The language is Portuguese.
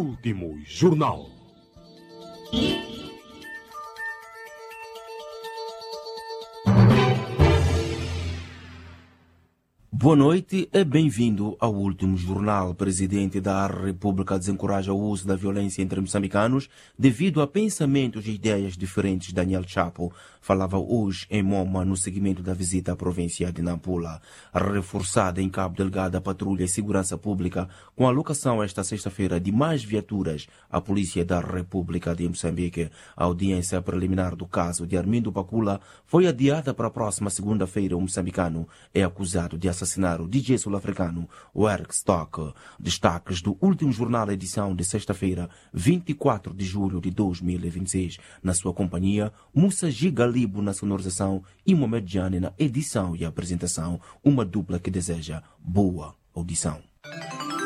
Último Jornal. Boa noite e bem-vindo ao Último Jornal. O presidente da República desencoraja o uso da violência entre moçambicanos devido a pensamentos e ideias diferentes. Daniel Chapo falava hoje em Moma no seguimento da visita à província de Nampula. Reforçada em Cabo Delgado a patrulha e segurança pública com a alocação esta sexta-feira de mais viaturas à Polícia da República de Moçambique. A audiência preliminar do caso de Armindo Pacula foi adiada para a próxima segunda-feira. O moçambicano é acusado de assassinar o DJ sul-africano Eric Stock. Destaques do Último Jornal, edição de sexta-feira, 24 de julho de 2026. Na sua companhia, Musa Gigalibo na sonorização e Mohamed Jani na edição e apresentação. Uma dupla que deseja boa audição.